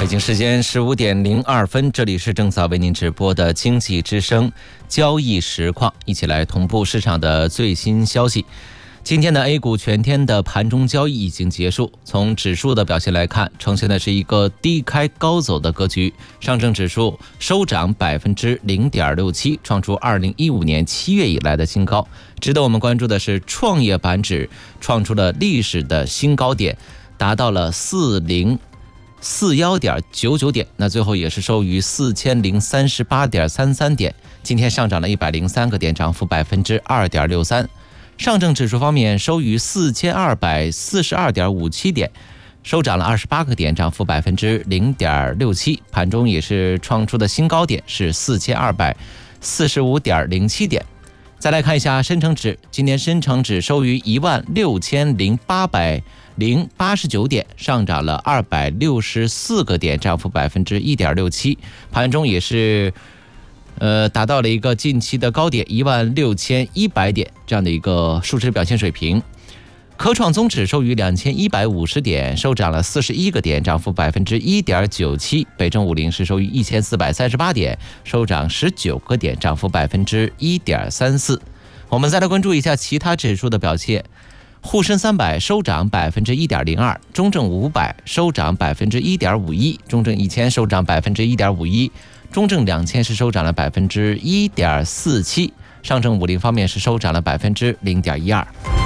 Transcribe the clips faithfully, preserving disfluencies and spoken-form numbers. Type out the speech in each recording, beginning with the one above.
京时间十五点零二分，这里是正早为您直播的经济之声交易实况，一起来同步市场的最新消息。今天的 A 股全天的盘中交易已经结束，从指数的表现来看，呈现的是一个低开高走的格局。上证指数收涨百分之零点六七，创出二零一五年七月以来的新高。值得我们关注的是，创业板指创出了历史的新高点，达到了四零四一点九九点，那最后也是收于四千零三十八点三三点。今天上涨了一百零三个点，涨幅百分之二点六三。上证指数方面收于四千二百四十二点五七点，收涨了二十八个点，涨幅百分之零点六七。盘中也是创出的新高点是四千二百四十五点零七点。再来看一下深成指，今年深成指收于一万六千零八百零八十九点，上涨了二百六十四个点，涨幅百分之一点六七。盘中也是呃，达到了一个近期的高点一万六千一百点这样的一个数值表现水平。科创综指收于两千一百五十点，收涨了四十一个点，涨幅百分之一点九七。北证五零是收于一千四百三十八点，收涨十九个点，涨幅百分之一点三四。我们再来关注一下其他指数的表现。沪深三百收涨百分之一点零二，中证五百收涨百分之一点五一，中证一千收涨百分之一点五一，中证两千是收涨了百分之一点四七，上证五零方面是收涨了百分之零点一二。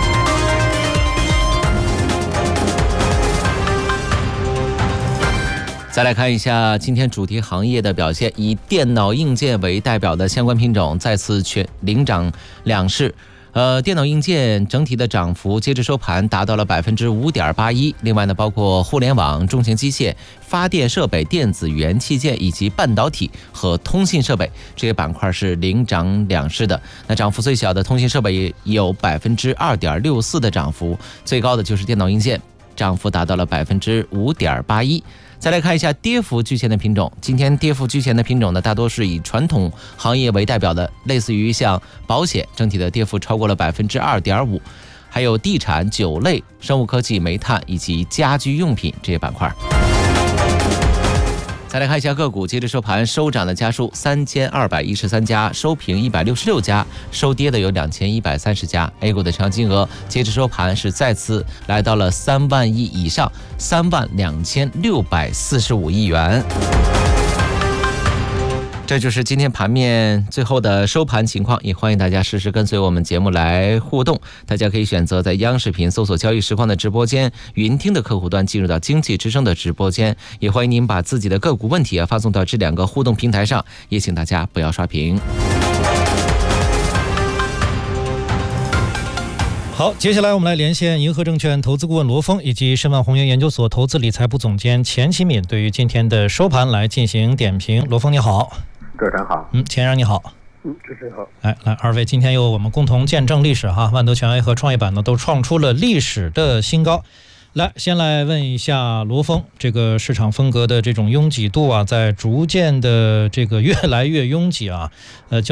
再来看一下今天主题行业的表现，以电脑硬件为代表的相关品种再次全领涨两市。呃，电脑硬件整体的涨幅截至收盘达到了百分之五点八一。另外呢，包括互联网、重型机械、发电设备、电子元器件以及半导体和通信设备这些板块是领涨两市的。那涨幅最小的通信设备也有百分之二点六四的涨幅，最高的就是电脑硬件，涨幅达到了百分之五点八一。再来看一下跌幅居前的品种，今天跌幅居前的品种呢，大多是以传统行业为代表的，类似于像保险，整体的跌幅超过了百分之二点五，还有地产、酒类、生物科技、煤炭以及家居用品这些板块。再来看一下个股，截至收盘收涨的家数三千二百一十三家，收平一百六十六家，收跌的有两千一百三十家。A 股的成交金额截至收盘是再次来到了三万亿以上，三万两千六百四十五亿元。这就是今天盘面最后的收盘情况，也欢迎大家实时跟随我们节目来互动。大家可以选择在央视频搜索交易实况的直播间，云听的客户端进入到经济之声的直播间，也欢迎您把自己的个股问题啊发送到这两个互动平台上，也请大家不要刷屏。 好，接下来我们来连线银河证券投资顾问罗峰以及申万宏源研究所投资理财部总监钱启敏，对于今天的收盘来进行点评。罗峰你好。 主持人好。 嗯，钱然你好。 嗯，主持人好。 来来，二位今天由我们共同见证历史哈，万德全 A 和创业板呢都创出了历史的新高。来，先来问一下罗峰，这个市场风格的这种拥挤度啊，在逐渐的这个越来越拥挤啊，呃。